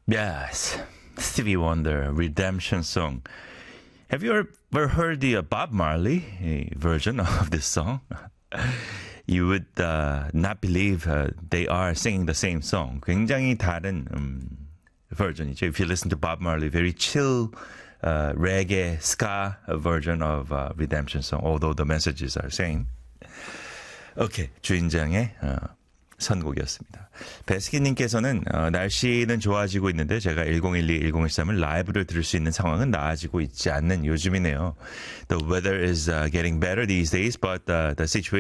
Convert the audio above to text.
Yes, Stevie Wonder, Redemption Song. Have you ever heard the Bob Marley version of this song? You would not believe they are singing the same song. 굉장히 다른 version이죠. If you listen to Bob Marley, very chill reggae, ska version of Redemption Song, although the messages are same. 오케이, 주인장의 선곡이었습니다. 배스키님께서는 날씨는 좋아지고 있는데 제가 1012, 1013을 라이브를 들을 수 있는 상황은 나아지고 있지 않는 요즘이네요. The weather is getting better these days, but the situation